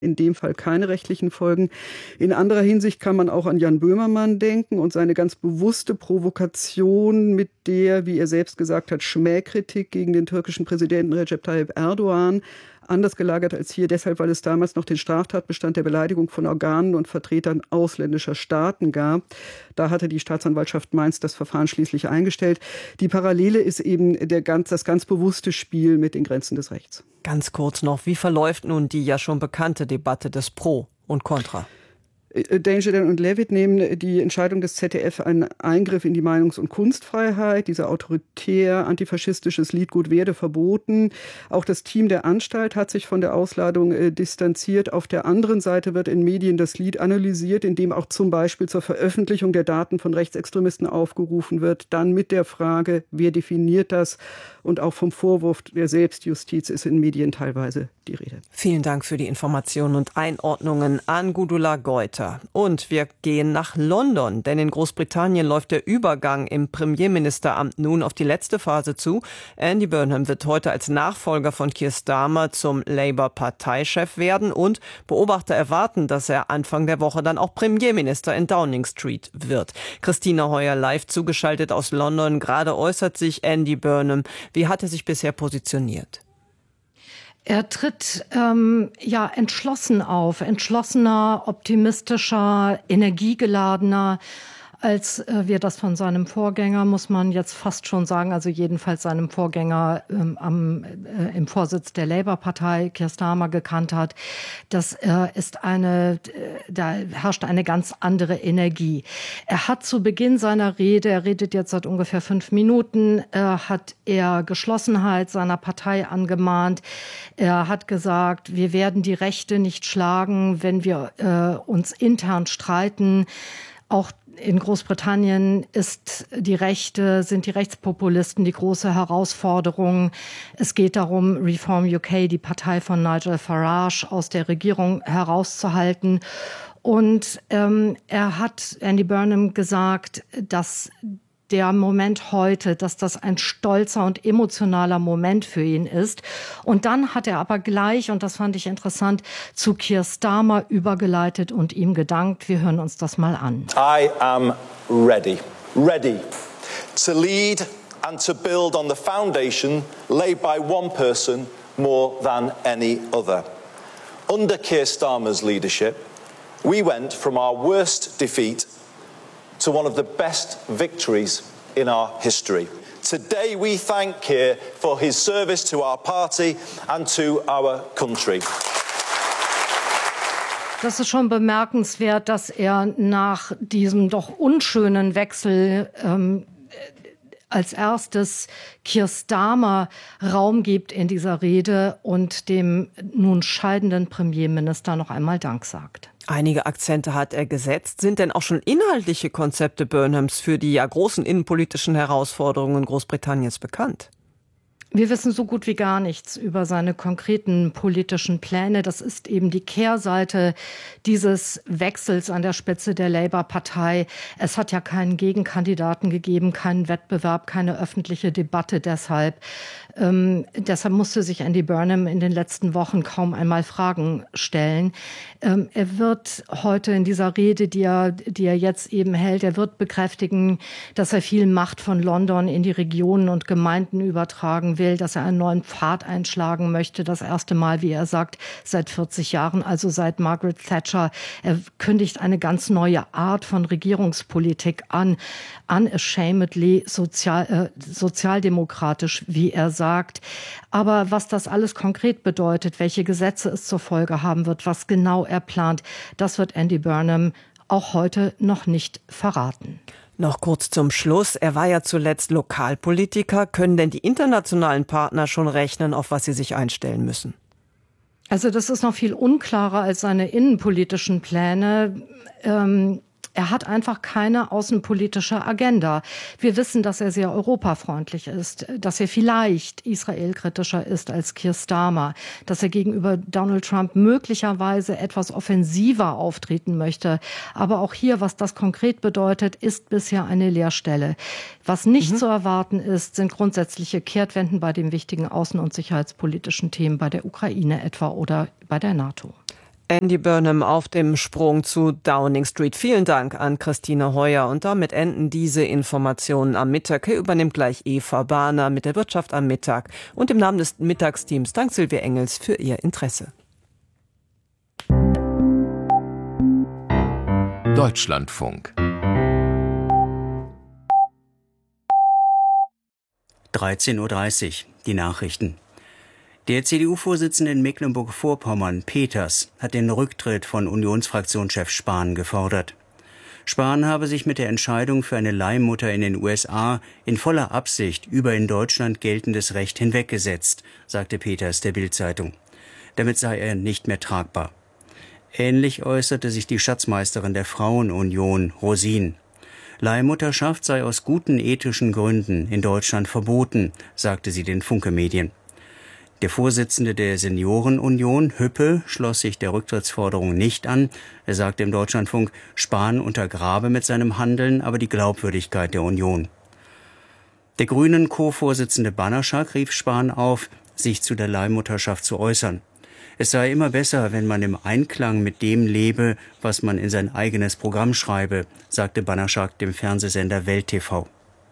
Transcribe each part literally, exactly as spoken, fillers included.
In dem Fall keine rechtlichen Folgen. In anderer Hinsicht kann man auch an Jan Böhmermann denken und seine ganz bewusste Provokation mit der, wie er selbst gesagt hat, Schmähkritik gegen den türkischen Präsidenten Recep Tayyip Erdogan. Anders gelagert als hier, deshalb, weil es damals noch den Straftatbestand der Beleidigung von Organen und Vertretern ausländischer Staaten gab. Da hatte die Staatsanwaltschaft Mainz das Verfahren schließlich eingestellt. Die Parallele ist eben der ganz, das ganz bewusste Spiel mit den Grenzen des Rechts. Ganz kurz noch, wie verläuft nun die ja schon bekannte Debatte des Pro und Contra? Danger und Levitt nehmen die Entscheidung des Z D F einen Eingriff in die Meinungs- und Kunstfreiheit. Dieser autoritär antifaschistisches Liedgut werde verboten. Auch das Team der Anstalt hat sich von der Ausladung äh, distanziert. Auf der anderen Seite wird in Medien das Lied analysiert, indem auch zum Beispiel zur Veröffentlichung der Daten von Rechtsextremisten aufgerufen wird. Dann mit der Frage, wer definiert das? Und auch vom Vorwurf der Selbstjustiz ist in Medien teilweise die Rede. Vielen Dank für die Informationen und Einordnungen an Gudula Geuter. Und wir gehen nach London, denn in Großbritannien läuft der Übergang im Premierministeramt nun auf die letzte Phase zu. Andy Burnham wird heute als Nachfolger von Keir Starmer zum Labour-Parteichef werden und Beobachter erwarten, dass er Anfang der Woche dann auch Premierminister in Downing Street wird. Christina Heuer live zugeschaltet aus London. Gerade äußert sich Andy Burnham. Wie hat er sich bisher positioniert? Er tritt ähm, ja entschlossen auf, entschlossener, optimistischer, energiegeladener, als äh, wir das von seinem Vorgänger, muss man jetzt fast schon sagen, also jedenfalls seinem Vorgänger ähm, am, äh, im Vorsitz der Labour-Partei, Keir Starmer, gekannt hat. Das äh, ist eine, äh, da herrscht eine ganz andere Energie. Er hat zu Beginn seiner Rede, er redet jetzt seit ungefähr fünf Minuten, äh, hat er Geschlossenheit seiner Partei angemahnt. Er hat gesagt, wir werden die Rechte nicht schlagen, wenn wir äh, uns intern streiten. Auch in Großbritannien ist die Rechte, sind die Rechtspopulisten die große Herausforderung. Es geht darum, Reform U K, die Partei von Nigel Farage, aus der Regierung herauszuhalten. Und ähm, er hat, Andy Burnham, gesagt, dass der Moment heute, dass das ein stolzer und emotionaler Moment für ihn ist. Und dann hat er aber gleich, und das fand ich interessant, zu Keir Starmer übergeleitet und ihm gedankt. Wir hören uns das mal an. I am ready, ready to lead and to build on the foundation laid by one person more than any other. Under Keir Starmer's leadership, we went from our worst defeat to one of the best victories in our history. Today we thank Keir for his service to our party and to our country. Das ist schon bemerkenswert, dass er nach diesem doch unschönen Wechsel ähm, als erstes Keir Starmer Raum gibt in dieser Rede und dem nun scheidenden Premierminister noch einmal Dank sagt. Einige Akzente hat er gesetzt. Sind denn auch schon inhaltliche Konzepte Burnhams für die ja großen innenpolitischen Herausforderungen Großbritanniens bekannt? Wir wissen so gut wie gar nichts über seine konkreten politischen Pläne. Das ist eben die Kehrseite dieses Wechsels an der Spitze der Labour-Partei. Es hat ja keinen Gegenkandidaten gegeben, keinen Wettbewerb, keine öffentliche Debatte deshalb. Ähm, deshalb musste sich Andy Burnham in den letzten Wochen kaum einmal Fragen stellen. Ähm, er wird heute in dieser Rede, die er, die er jetzt eben hält, er wird bekräftigen, dass er viel Macht von London in die Regionen und Gemeinden übertragen will, dass er einen neuen Pfad einschlagen möchte. Das erste Mal, wie er sagt, seit vierzig Jahren, also seit Margaret Thatcher. Er kündigt eine ganz neue Art von Regierungspolitik an, unashamedly sozial, äh, sozialdemokratisch, wie er sagt. Aber was das alles konkret bedeutet, welche Gesetze es zur Folge haben wird, was genau er plant, das wird Andy Burnham auch heute noch nicht verraten. Noch kurz zum Schluss. Er war ja zuletzt Lokalpolitiker. Können denn die internationalen Partner schon rechnen, auf was sie sich einstellen müssen? Also das ist noch viel unklarer als seine innenpolitischen Pläne. Ähm Er hat einfach keine außenpolitische Agenda. Wir wissen, dass er sehr europafreundlich ist, dass er vielleicht israelkritischer ist als Keir Starmer, dass er gegenüber Donald Trump möglicherweise etwas offensiver auftreten möchte. Aber auch hier, was das konkret bedeutet, ist bisher eine Leerstelle. Was nicht mhm. zu erwarten ist, sind grundsätzliche Kehrtwenden bei den wichtigen außen- und sicherheitspolitischen Themen, bei der Ukraine etwa oder bei der NATO. Andy Burnham auf dem Sprung zu Downing Street. Vielen Dank an Christine Heuer. Und damit enden diese Informationen am Mittag. Hier übernimmt gleich Eva Bahner mit der Wirtschaft am Mittag. Und im Namen des Mittagsteams dank Silvia Engels für Ihr Interesse. Deutschlandfunk. dreizehn Uhr dreißig, die Nachrichten. Der C D U-Vorsitzende in Mecklenburg-Vorpommern, Peters, hat den Rücktritt von Unionsfraktionschef Spahn gefordert. Spahn habe sich mit der Entscheidung für eine Leihmutter in den U S A in voller Absicht über in Deutschland geltendes Recht hinweggesetzt, sagte Peters der Bild-Zeitung. Damit sei er nicht mehr tragbar. Ähnlich äußerte sich die Schatzmeisterin der Frauenunion, Rosin. Leihmutterschaft sei aus guten ethischen Gründen in Deutschland verboten, sagte sie den Funke-Medien. Der Vorsitzende der Seniorenunion, Hüppe, schloss sich der Rücktrittsforderung nicht an. Er sagte im Deutschlandfunk, Spahn untergrabe mit seinem Handeln aber die Glaubwürdigkeit der Union. Der Grünen Co-Vorsitzende Banaschak rief Spahn auf, sich zu der Leihmutterschaft zu äußern. Es sei immer besser, wenn man im Einklang mit dem lebe, was man in sein eigenes Programm schreibe, sagte Banaschak dem Fernsehsender Welt T V.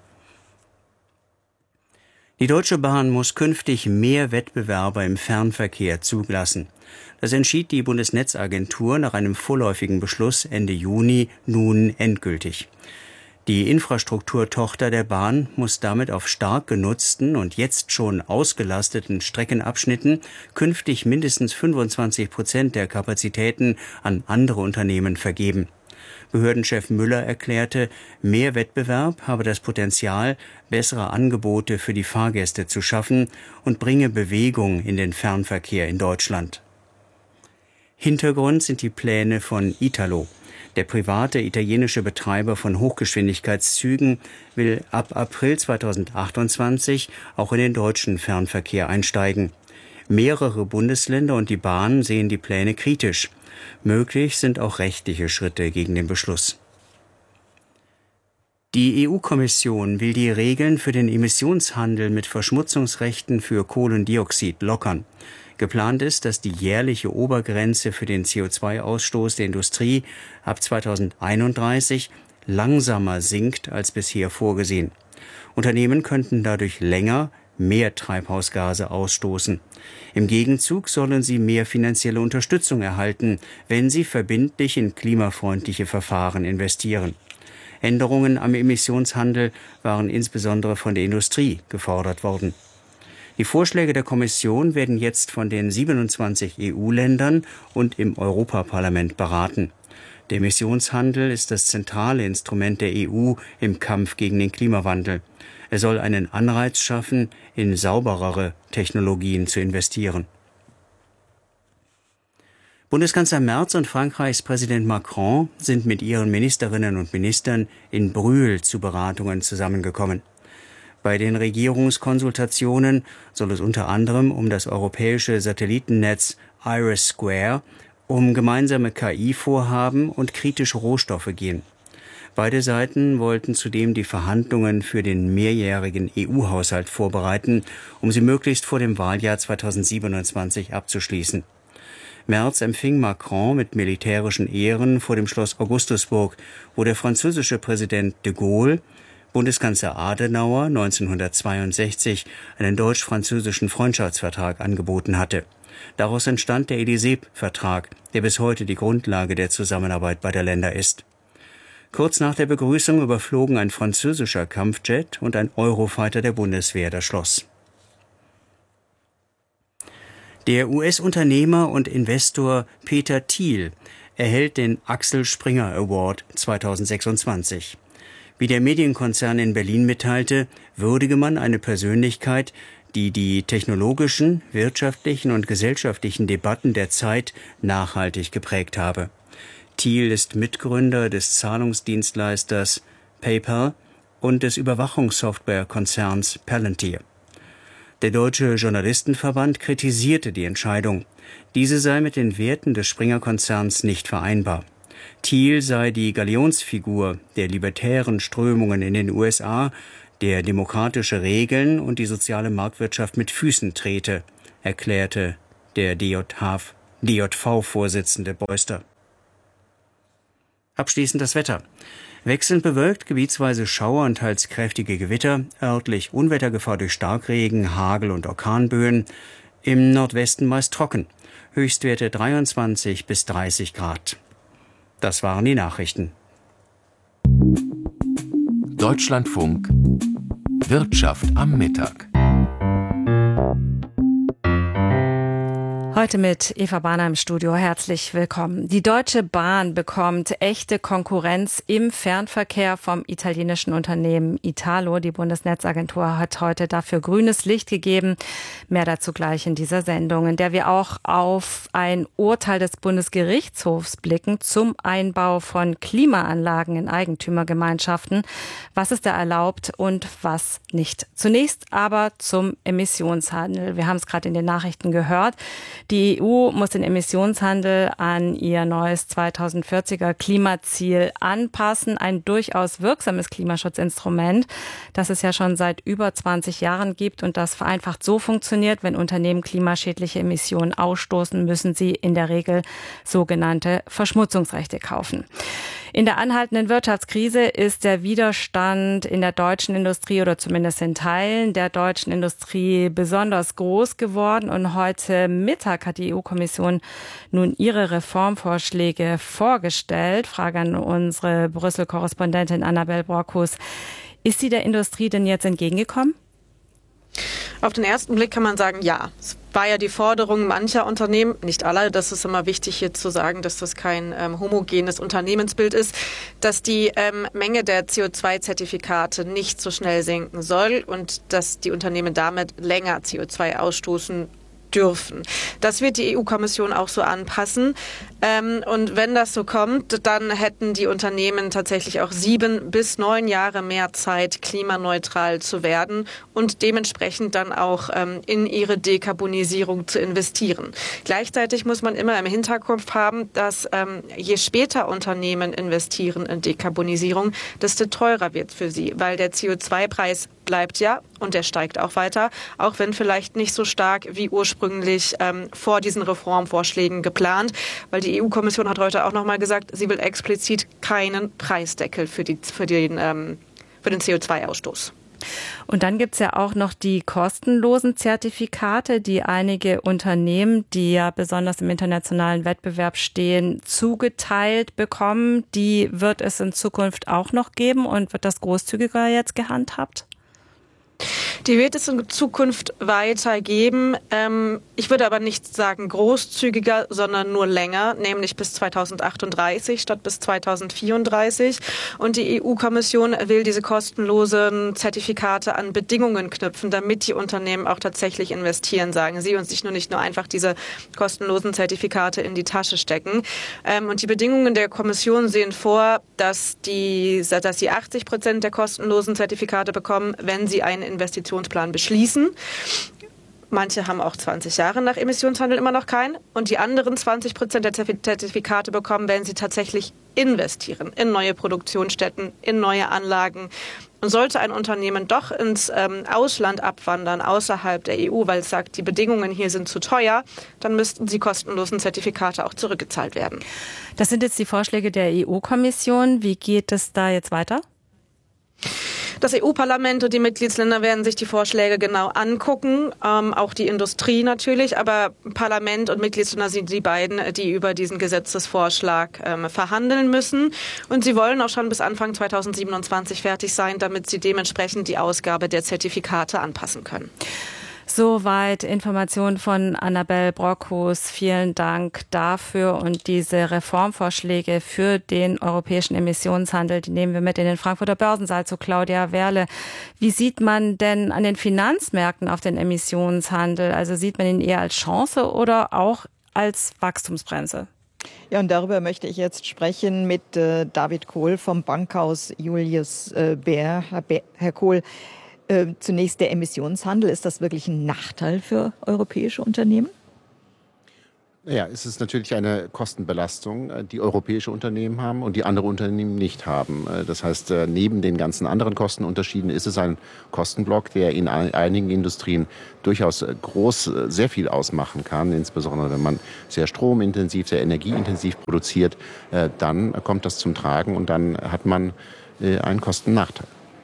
Die Deutsche Bahn muss künftig mehr Wettbewerber im Fernverkehr zulassen. Das entschied die Bundesnetzagentur nach einem vorläufigen Beschluss Ende Juni nun endgültig. Die Infrastrukturtochter der Bahn muss damit auf stark genutzten und jetzt schon ausgelasteten Streckenabschnitten künftig mindestens fünfundzwanzig Prozent der Kapazitäten an andere Unternehmen vergeben. Behördenchef Müller erklärte, mehr Wettbewerb habe das Potenzial, bessere Angebote für die Fahrgäste zu schaffen und bringe Bewegung in den Fernverkehr in Deutschland. Hintergrund sind die Pläne von Italo. Der private italienische Betreiber von Hochgeschwindigkeitszügen will ab April zweitausendachtundzwanzig auch in den deutschen Fernverkehr einsteigen. Mehrere Bundesländer und die Bahn sehen die Pläne kritisch. Möglich sind auch rechtliche Schritte gegen den Beschluss. Die E U-Kommission will die Regeln für den Emissionshandel mit Verschmutzungsrechten für Kohlendioxid lockern. Geplant ist, dass die jährliche Obergrenze für den C O zwei Ausstoß der Industrie ab zweitausendeinunddreißig langsamer sinkt als bisher vorgesehen. Unternehmen könnten dadurch länger mehr Treibhausgase ausstoßen. Im Gegenzug sollen sie mehr finanzielle Unterstützung erhalten, wenn sie verbindlich in klimafreundliche Verfahren investieren. Änderungen am Emissionshandel waren insbesondere von der Industrie gefordert worden. Die Vorschläge der Kommission werden jetzt von den siebenundzwanzig E U-Ländern und im Europaparlament beraten. Der Emissionshandel ist das zentrale Instrument der E U im Kampf gegen den Klimawandel. Er soll einen Anreiz schaffen, in sauberere Technologien zu investieren. Bundeskanzler Merz und Frankreichs Präsident Macron sind mit ihren Ministerinnen und Ministern in Brühl zu Beratungen zusammengekommen. Bei den Regierungskonsultationen soll es unter anderem um das europäische Satellitennetz IRIS-Square, um gemeinsame K I-Vorhaben und kritische Rohstoffe gehen. Beide Seiten wollten zudem die Verhandlungen für den mehrjährigen E U-Haushalt vorbereiten, um sie möglichst vor dem Wahljahr zweitausendsiebenundzwanzig abzuschließen. Merz empfing Macron mit militärischen Ehren vor dem Schloss Augustusburg, wo der französische Präsident de Gaulle Bundeskanzler Adenauer neunzehnhundertzweiundsechzig einen deutsch-französischen Freundschaftsvertrag angeboten hatte. Daraus entstand der Élysée-Vertrag, der bis heute die Grundlage der Zusammenarbeit beider Länder ist. Kurz nach der Begrüßung überflogen ein französischer Kampfjet und ein Eurofighter der Bundeswehr das Schloss. Der U S-Unternehmer und Investor Peter Thiel erhält den Axel Springer Award zweitausendsechsundzwanzig. Wie der Medienkonzern in Berlin mitteilte, würdige man eine Persönlichkeit, die die technologischen, wirtschaftlichen und gesellschaftlichen Debatten der Zeit nachhaltig geprägt habe. Thiel ist Mitgründer des Zahlungsdienstleisters PayPal und des Überwachungssoftwarekonzerns Palantir. Der Deutsche Journalistenverband kritisierte die Entscheidung. Diese sei mit den Werten des Springer-Konzerns nicht vereinbar. Thiel sei die Galionsfigur der libertären Strömungen in den U S A, der demokratische Regeln und die soziale Marktwirtschaft mit Füßen trete, erklärte der D J H D J V-Vorsitzende Beuster. Abschließend das Wetter. Wechselnd bewölkt, gebietsweise Schauer und teils kräftige Gewitter, örtlich Unwettergefahr durch Starkregen, Hagel und Orkanböen, im Nordwesten meist trocken, Höchstwerte dreiundzwanzig bis dreißig Grad. Das waren die Nachrichten. Deutschlandfunk Wirtschaft am Mittag. Heute mit Eva Bahner im Studio. Herzlich willkommen. Die Deutsche Bahn bekommt echte Konkurrenz im Fernverkehr vom italienischen Unternehmen Italo. Die Bundesnetzagentur hat heute dafür grünes Licht gegeben. Mehr dazu gleich in dieser Sendung, in der wir auch auf ein Urteil des Bundesgerichtshofs blicken zum Einbau von Klimaanlagen in Eigentümergemeinschaften. Was ist da erlaubt und was nicht? Zunächst aber zum Emissionshandel. Wir haben es gerade in den Nachrichten gehört. Die E U muss den Emissionshandel an ihr neues zweitausendvierziger Klimaziel anpassen. Ein durchaus wirksames Klimaschutzinstrument, das es ja schon seit über zwanzig Jahren gibt und das vereinfacht so funktioniert: Wenn Unternehmen klimaschädliche Emissionen ausstoßen, müssen sie in der Regel sogenannte Verschmutzungsrechte kaufen. In der anhaltenden Wirtschaftskrise ist der Widerstand in der deutschen Industrie oder zumindest in Teilen der deutschen Industrie besonders groß geworden. Und heute Mittag hat die E U-Kommission nun ihre Reformvorschläge vorgestellt. Frage an unsere Brüssel-Korrespondentin Annabel Brockhus. Ist sie der Industrie denn jetzt entgegengekommen? Auf den ersten Blick kann man sagen, ja. Es war ja die Forderung mancher Unternehmen, nicht aller, das ist immer wichtig hier zu sagen, dass das kein ähm, homogenes Unternehmensbild ist, dass die ähm, Menge der C O zwei Zertifikate nicht so schnell sinken soll und dass die Unternehmen damit länger C O zwei ausstoßen dürfen. Das wird die E U-Kommission auch so anpassen. Ähm, und wenn das so kommt, dann hätten die Unternehmen tatsächlich auch sieben bis neun Jahre mehr Zeit, klimaneutral zu werden und dementsprechend dann auch ähm, in ihre Dekarbonisierung zu investieren. Gleichzeitig muss man immer im Hinterkopf haben, dass ähm, je später Unternehmen investieren in Dekarbonisierung, desto teurer wird für sie, weil der C O zwei Preis bleibt ja und der steigt auch weiter, auch wenn vielleicht nicht so stark wie ursprünglich ähm, vor diesen Reformvorschlägen geplant, weil die E U-Kommission hat heute auch nochmal gesagt, sie will explizit keinen Preisdeckel für, die, für, den, ähm, für den C O zwei Ausstoß. Und dann gibt's ja auch noch die kostenlosen Zertifikate, die einige Unternehmen, die ja besonders im internationalen Wettbewerb stehen, zugeteilt bekommen. Die wird es in Zukunft auch noch geben und wird das großzügiger jetzt gehandhabt? Die wird es in Zukunft weitergeben. Ähm, ich würde aber nicht sagen großzügiger, sondern nur länger, nämlich bis zweitausendachtunddreißig statt bis zweitausendvierunddreißig. Und die E U-Kommission will diese kostenlosen Zertifikate an Bedingungen knüpfen, damit die Unternehmen auch tatsächlich investieren, sagen sie, und sich nur nicht nur einfach diese kostenlosen Zertifikate in die Tasche stecken. Ähm, und die Bedingungen der Kommission sehen vor, dass die, dass sie achtzig Prozent der kostenlosen Zertifikate bekommen, wenn sie einen Investitionsplan beschließen. Manche haben auch zwanzig Jahre nach Emissionshandel immer noch keinen. Und die anderen zwanzig Prozent der Zertifikate bekommen, wenn sie tatsächlich investieren in neue Produktionsstätten, in neue Anlagen. Und sollte ein Unternehmen doch ins ähm, Ausland abwandern, außerhalb der E U, weil es sagt, die Bedingungen hier sind zu teuer, dann müssten die kostenlosen Zertifikate auch zurückgezahlt werden. Das sind jetzt die Vorschläge der E U-Kommission. Wie geht es da jetzt weiter? Das E U-Parlament und die Mitgliedsländer werden sich die Vorschläge genau angucken, ähm, auch die Industrie natürlich, aber Parlament und Mitgliedsländer sind die beiden, die über diesen Gesetzesvorschlag ähm, verhandeln müssen. Und sie wollen auch schon bis Anfang zweitausendsiebenundzwanzig fertig sein, damit sie dementsprechend die Ausgabe der Zertifikate anpassen können. Soweit Informationen von Annabel Brockhus. Vielen Dank dafür. Und diese Reformvorschläge für den europäischen Emissionshandel, die nehmen wir mit in den Frankfurter Börsensaal zu Claudia Werle. Wie sieht man denn an den Finanzmärkten auf den Emissionshandel? Also sieht man ihn eher als Chance oder auch als Wachstumsbremse? Ja, und darüber möchte ich jetzt sprechen mit äh, David Kohl vom Bankhaus Julius äh, Baer. Herr, Be- Herr Kohl, Äh, zunächst der Emissionshandel. Ist das wirklich ein Nachteil für europäische Unternehmen? Ja, es ist natürlich eine Kostenbelastung, die europäische Unternehmen haben und die andere Unternehmen nicht haben. Das heißt, neben den ganzen anderen Kostenunterschieden ist es ein Kostenblock, der in einigen Industrien durchaus groß, sehr viel ausmachen kann. Insbesondere wenn man sehr stromintensiv, sehr energieintensiv produziert, dann kommt das zum Tragen und dann hat man einen Kostennachteil.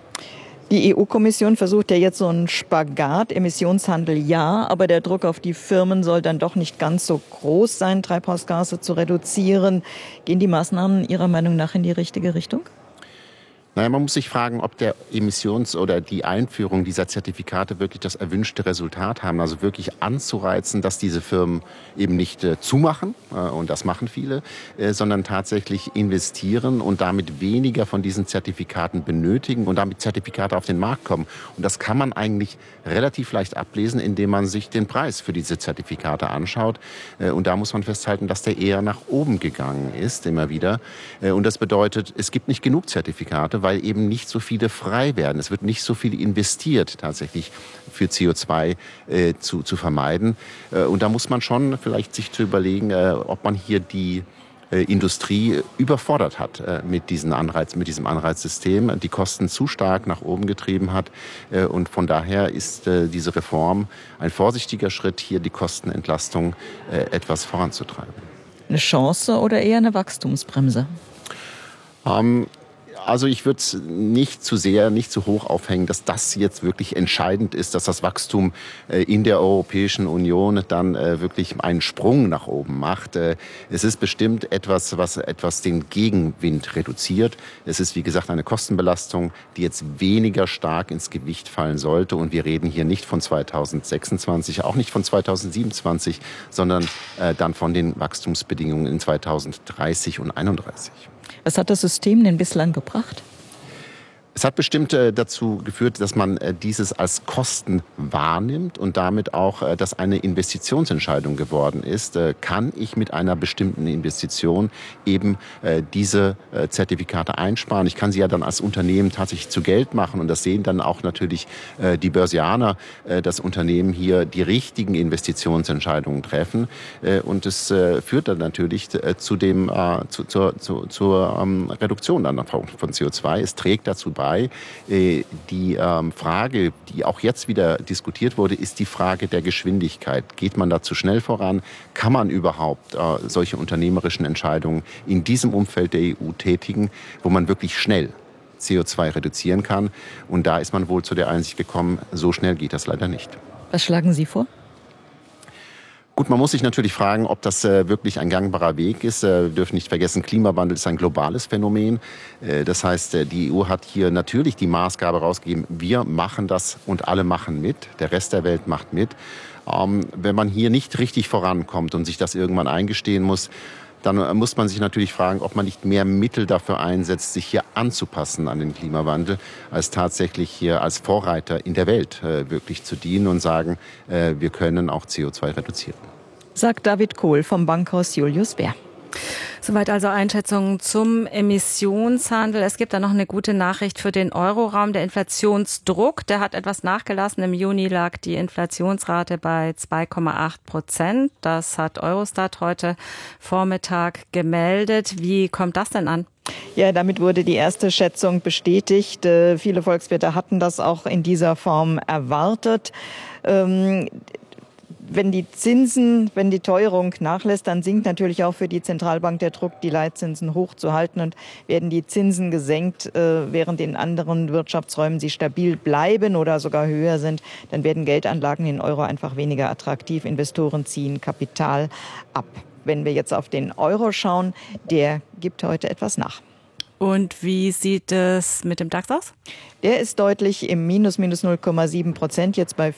Die E U-Kommission versucht ja jetzt so einen Spagat, Emissionshandel ja, aber der Druck auf die Firmen soll dann doch nicht ganz so groß sein, Treibhausgase zu reduzieren. Gehen die Maßnahmen Ihrer Meinung nach in die richtige Richtung? Naja, man muss sich fragen, ob der Emissions- oder die Einführung dieser Zertifikate wirklich das erwünschte Resultat haben. Also wirklich anzureizen, dass diese Firmen eben nicht äh, zumachen, äh, und das machen viele, äh, sondern tatsächlich investieren und damit weniger von diesen Zertifikaten benötigen und damit Zertifikate auf den Markt kommen. Und das kann man eigentlich relativ leicht ablesen, indem man sich den Preis für diese Zertifikate anschaut. Äh, und da muss man festhalten, dass der eher nach oben gegangen ist, immer wieder. Äh, und das bedeutet, es gibt nicht genug Zertifikate, weil eben nicht so viele frei werden. Es wird nicht so viel investiert, tatsächlich für C O zwei äh, zu, zu vermeiden. Äh, und da muss man schon vielleicht sich zu überlegen, äh, ob man hier die äh, Industrie überfordert hat äh, mit, diesen Anreiz, mit diesem Anreizsystem, die Kosten zu stark nach oben getrieben hat. Äh, und von daher ist äh, diese Reform ein vorsichtiger Schritt, hier die Kostenentlastung äh, etwas voranzutreiben. Eine Chance oder eher eine Wachstumsbremse? Ähm, Also ich würde es nicht zu sehr, nicht zu hoch aufhängen, dass das jetzt wirklich entscheidend ist, dass das Wachstum äh, in der Europäischen Union dann äh, wirklich einen Sprung nach oben macht. Äh, es ist bestimmt etwas, was etwas den Gegenwind reduziert. Es ist, wie gesagt, eine Kostenbelastung, die jetzt weniger stark ins Gewicht fallen sollte. Und wir reden hier nicht von zweitausendsechsundzwanzig, auch nicht von zweitausendsiebenundzwanzig, sondern äh, dann von den Wachstumsbedingungen in zweitausenddreißig und einunddreißig. Was hat das System denn bislang gebracht? Es hat bestimmt äh, dazu geführt, dass man äh, dieses als Kosten wahrnimmt und damit auch, äh, dass eine Investitionsentscheidung geworden ist. Äh, kann ich mit einer bestimmten Investition eben äh, diese äh, Zertifikate einsparen? Ich kann sie ja dann als Unternehmen tatsächlich zu Geld machen und das sehen dann auch natürlich äh, die Börsianer, äh, dass Unternehmen hier die richtigen Investitionsentscheidungen treffen. Äh, und es äh, führt dann natürlich äh, zu dem, äh, zu, zur, zu, zur ähm, Reduktion dann von C O zwei. Es trägt dazu bei. Die ähm, Frage, die auch jetzt wieder diskutiert wurde, ist die Frage der Geschwindigkeit. Geht man da zu schnell voran? Kann man überhaupt äh, solche unternehmerischen Entscheidungen in diesem Umfeld der E U tätigen, wo man wirklich schnell C O zwei reduzieren kann? Und da ist man wohl zu der Einsicht gekommen, so schnell geht das leider nicht. Was schlagen Sie vor? Gut, man muss sich natürlich fragen, ob das äh, wirklich ein gangbarer Weg ist. Äh, wir dürfen nicht vergessen, Klimawandel ist ein globales Phänomen. Äh, das heißt, äh, die E U hat hier natürlich die Maßgabe rausgegeben, wir machen das und alle machen mit. Der Rest der Welt macht mit. Ähm, wenn man hier nicht richtig vorankommt und sich das irgendwann eingestehen muss, dann äh, muss man sich natürlich fragen, ob man nicht mehr Mittel dafür einsetzt, sich hier anzupassen an den Klimawandel, als tatsächlich hier als Vorreiter in der Welt äh, wirklich zu dienen und sagen, äh, wir können auch C O zwei reduzieren. Sagt David Kohl vom Bankhaus Julius Baer. Soweit also Einschätzungen zum Emissionshandel. Es gibt da noch eine gute Nachricht für den Euroraum. Der Inflationsdruck, der hat etwas nachgelassen. Im Juni lag die Inflationsrate bei zwei Komma acht Prozent. Das hat Eurostat heute Vormittag gemeldet. Wie kommt das denn an? Ja, damit wurde die erste Schätzung bestätigt. Äh, viele Volkswirte hatten das auch in dieser Form erwartet. Ähm, Wenn die Zinsen, wenn die Teuerung nachlässt, dann sinkt natürlich auch für die Zentralbank der Druck, die Leitzinsen hochzuhalten, und werden die Zinsen gesenkt, äh, während in anderen Wirtschaftsräumen sie stabil bleiben oder sogar höher sind, dann werden Geldanlagen in Euro einfach weniger attraktiv. Investoren ziehen Kapital ab. Wenn wir jetzt auf den Euro schauen, der gibt heute etwas nach. Und wie sieht es mit dem DAX aus? Der ist deutlich im Minus, minus null Komma sieben Prozent, jetzt bei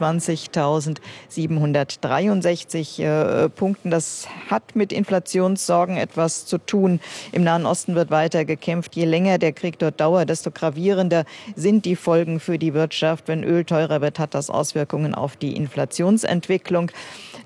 vierundzwanzigtausendsiebenhundertdreiundsechzig äh, Punkten. Das hat mit Inflationssorgen etwas zu tun. Im Nahen Osten wird weiter gekämpft. Je länger der Krieg dort dauert, desto gravierender sind die Folgen für die Wirtschaft. Wenn Öl teurer wird, hat das Auswirkungen auf die Inflationsentwicklung.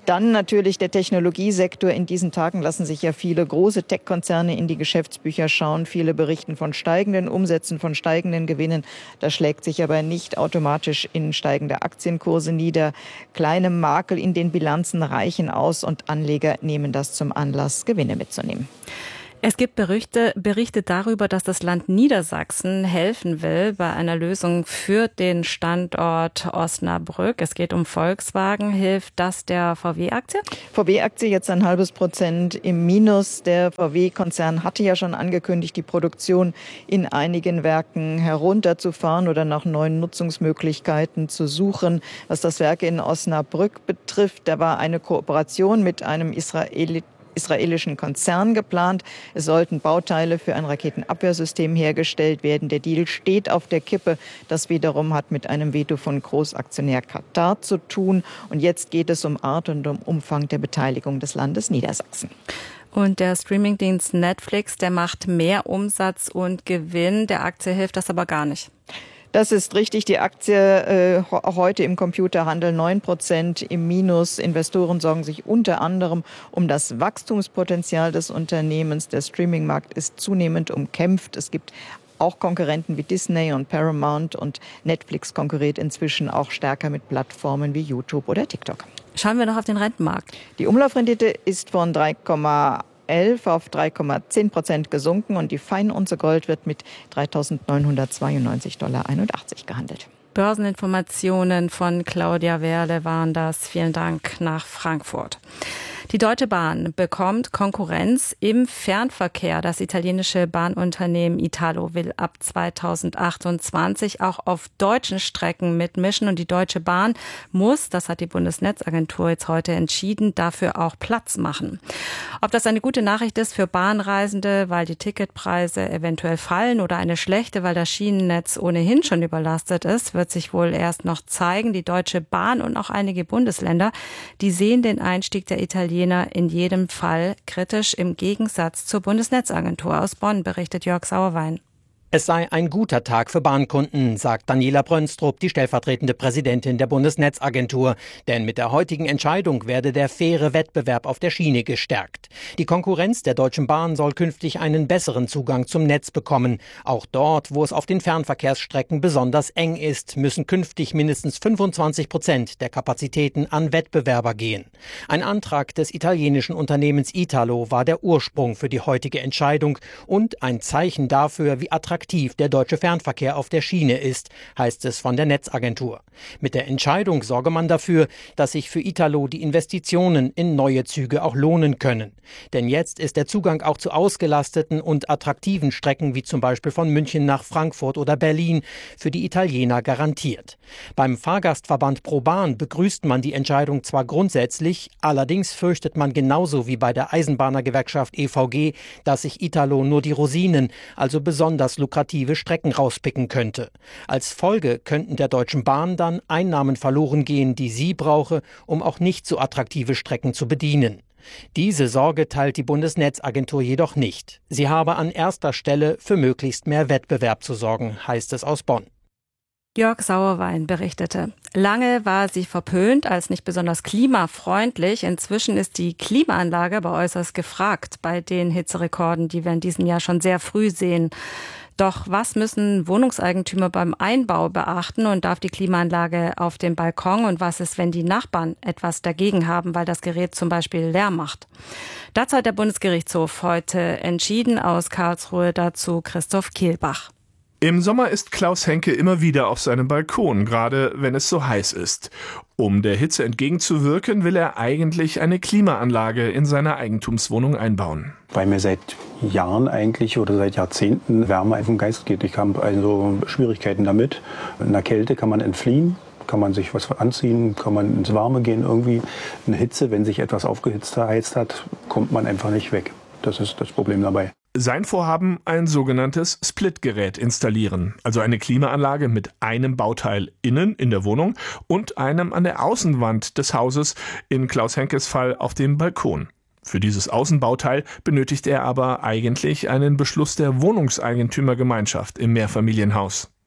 Dann natürlich der Technologiesektor. In diesen Tagen lassen sich ja viele große Tech-Konzerne in die Geschäftsbücher schauen. Viele berichten von steigenden Umsätzen, von steigenden Gewinnen. Das schlägt sich aber nicht automatisch in steigende Aktienkurse nieder. Kleine Makel in den Bilanzen reichen aus und Anleger nehmen das zum Anlass, Gewinne mitzunehmen. Es gibt Berichte, Berichte darüber, dass das Land Niedersachsen helfen will bei einer Lösung für den Standort Osnabrück. Es geht um Volkswagen. Hilft das der V W-Aktie? V W-Aktie jetzt ein halbes Prozent im Minus. Der V W-Konzern hatte ja schon angekündigt, die Produktion in einigen Werken herunterzufahren oder nach neuen Nutzungsmöglichkeiten zu suchen. Was das Werk in Osnabrück betrifft, da war eine Kooperation mit einem Israeli israelischen Konzern geplant. Es sollten Bauteile für ein Raketenabwehrsystem hergestellt werden. Der Deal steht auf der Kippe. Das wiederum hat mit einem Veto von Großaktionär Katar zu tun. Und jetzt geht es um Art und um Umfang der Beteiligung des Landes Niedersachsen. Und der Streamingdienst Netflix, der macht mehr Umsatz und Gewinn. Der Aktie hilft das aber gar nicht. Das ist richtig. Die Aktie äh, heute im Computerhandel neun Prozent im Minus. Investoren sorgen sich unter anderem um das Wachstumspotenzial des Unternehmens. Der Streamingmarkt ist zunehmend umkämpft. Es gibt auch Konkurrenten wie Disney und Paramount und Netflix konkurriert inzwischen auch stärker mit Plattformen wie YouTube oder TikTok. Schauen wir noch auf den Rentenmarkt. Die Umlaufrendite ist von drei Komma elf auf drei Komma zehn Prozent gesunken und die Feinunze Gold wird mit dreitausendneunhundertzweiundneunzig Dollar einundachtzig gehandelt. Börseninformationen von Claudia Werle waren das. Vielen Dank nach Frankfurt. Die Deutsche Bahn bekommt Konkurrenz im Fernverkehr. Das italienische Bahnunternehmen Italo will ab zweitausendachtundzwanzig auch auf deutschen Strecken mitmischen. Und die Deutsche Bahn muss, das hat die Bundesnetzagentur jetzt heute entschieden, dafür auch Platz machen. Ob das eine gute Nachricht ist für Bahnreisende, weil die Ticketpreise eventuell fallen, oder eine schlechte, weil das Schienennetz ohnehin schon überlastet ist, wird sich wohl erst noch zeigen. Die Deutsche Bahn und auch einige Bundesländer, die sehen den Einstieg der Italiener in jedem Fall kritisch, im Gegensatz zur Bundesnetzagentur. Aus Bonn berichtet Jörg Sauerwein. Es sei ein guter Tag für Bahnkunden, sagt Daniela Brönstrup, die stellvertretende Präsidentin der Bundesnetzagentur. Denn mit der heutigen Entscheidung werde der faire Wettbewerb auf der Schiene gestärkt. Die Konkurrenz der Deutschen Bahn soll künftig einen besseren Zugang zum Netz bekommen. Auch dort, wo es auf den Fernverkehrsstrecken besonders eng ist, müssen künftig mindestens fünfundzwanzig Prozent der Kapazitäten an Wettbewerber gehen. Ein Antrag des italienischen Unternehmens Italo war der Ursprung für die heutige Entscheidung und ein Zeichen dafür, wie attraktiv der deutsche Fernverkehr auf der Schiene ist, heißt es von der Netzagentur. Mit der Entscheidung sorge man dafür, dass sich für Italo die Investitionen in neue Züge auch lohnen können. Denn jetzt ist der Zugang auch zu ausgelasteten und attraktiven Strecken wie zum Beispiel von München nach Frankfurt oder Berlin für die Italiener garantiert. Beim Fahrgastverband ProBahn begrüßt man die Entscheidung zwar grundsätzlich, allerdings fürchtet man genauso wie bei der Eisenbahnergewerkschaft E V G, dass sich Italo nur die Rosinen, also besonders lukrative Strecken rauspicken könnte. Als Folge könnten der Deutschen Bahn dann Einnahmen verloren gehen, die sie brauche, um auch nicht so attraktive Strecken zu bedienen. Diese Sorge teilt die Bundesnetzagentur jedoch nicht. Sie habe an erster Stelle für möglichst mehr Wettbewerb zu sorgen, heißt es aus Bonn. Jörg Sauerwein berichtete. Lange war sie verpönt als nicht besonders klimafreundlich. Inzwischen ist die Klimaanlage aber äußerst gefragt bei den Hitzerekorden, die wir in diesem Jahr schon sehr früh sehen. Doch was müssen Wohnungseigentümer beim Einbau beachten und darf die Klimaanlage auf dem Balkon? Und was ist, wenn die Nachbarn etwas dagegen haben, weil das Gerät zum Beispiel Lärm macht? Dazu hat der Bundesgerichtshof heute entschieden. Aus Karlsruhe dazu Christoph Kehlbach. Im Sommer ist Klaus Henke immer wieder auf seinem Balkon, gerade wenn es so heiß ist. Um der Hitze entgegenzuwirken, will er eigentlich eine Klimaanlage in seiner Eigentumswohnung einbauen. Weil mir seit Jahren eigentlich oder seit Jahrzehnten Wärme auf den Geist geht. Ich habe also Schwierigkeiten damit. In der Kälte kann man entfliehen, kann man sich was anziehen, kann man ins Warme gehen irgendwie. In der Hitze, wenn sich etwas aufgeheizt hat, kommt man einfach nicht weg. Das ist das Problem dabei. Sein Vorhaben, ein sogenanntes Split-Gerät installieren, also eine Klimaanlage mit einem Bauteil innen in der Wohnung und einem an der Außenwand des Hauses, in Klaus Henkes Fall auf dem Balkon. Für dieses Außenbauteil benötigt er aber eigentlich einen Beschluss der Wohnungseigentümergemeinschaft im Mehrfamilienhaus.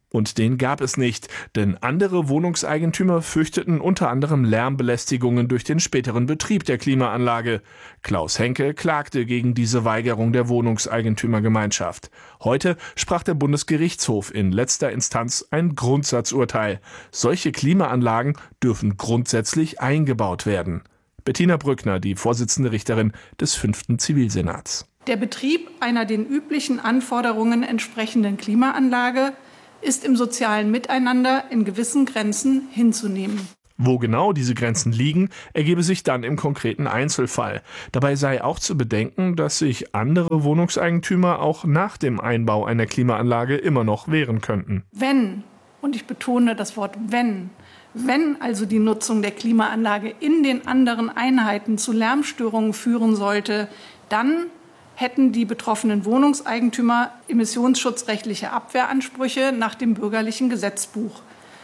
Und den gab es nicht, denn andere Wohnungseigentümer fürchteten unter anderem Lärmbelästigungen durch den späteren Betrieb der Klimaanlage. Klaus Henke klagte gegen diese Weigerung der Wohnungseigentümergemeinschaft. Heute sprach der Bundesgerichtshof in letzter Instanz ein Grundsatzurteil. Solche Klimaanlagen dürfen grundsätzlich eingebaut werden. Bettina Brückner, die Vorsitzende Richterin des fünften Zivilsenats. Der Betrieb einer den üblichen Anforderungen entsprechenden Klimaanlage ist im sozialen Miteinander in gewissen Grenzen hinzunehmen. Wo genau diese Grenzen liegen, ergebe sich dann im konkreten Einzelfall. Dabei sei auch zu bedenken, dass sich andere Wohnungseigentümer auch nach dem Einbau einer Klimaanlage immer noch wehren könnten. Wenn, und ich betone das Wort wenn, wenn also die Nutzung der Klimaanlage in den anderen Einheiten zu Lärmstörungen führen sollte, dann hätten die betroffenen Wohnungseigentümer emissionsschutzrechtliche Abwehransprüche nach dem bürgerlichen Gesetzbuch.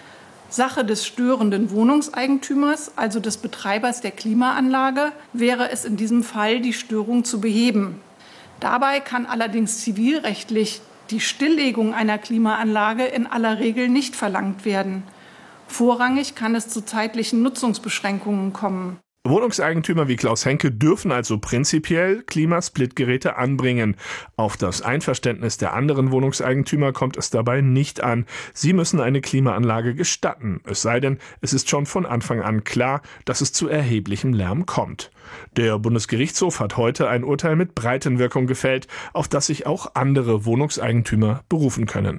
Sache des störenden Wohnungseigentümers, also des Betreibers der Klimaanlage, wäre es in diesem Fall, die Störung zu beheben. Dabei kann allerdings zivilrechtlich die Stilllegung einer Klimaanlage in aller Regel nicht verlangt werden. Vorrangig kann es zu zeitlichen Nutzungsbeschränkungen kommen. Wohnungseigentümer wie Klaus Henke dürfen also prinzipiell Klimasplitgeräte anbringen. Auf das Einverständnis der anderen Wohnungseigentümer kommt es dabei nicht an. Sie müssen eine Klimaanlage gestatten, es sei denn, es ist schon von Anfang an klar, dass es zu erheblichem Lärm kommt. Der Bundesgerichtshof hat heute ein Urteil mit Breitenwirkung gefällt, auf das sich auch andere Wohnungseigentümer berufen können.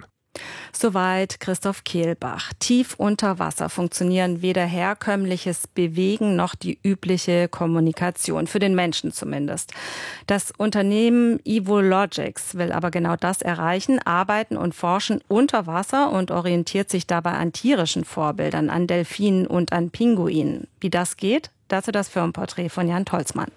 Soweit Christoph Kehlbach. Tief unter Wasser funktionieren weder herkömmliches Bewegen noch die übliche Kommunikation, für den Menschen zumindest. Das Unternehmen Evologics will aber genau das erreichen, arbeiten und forschen unter Wasser und orientiert sich dabei an tierischen Vorbildern, an Delfinen und an Pinguinen. Wie das geht, dazu das Firmenporträt von Jan Tolzmann.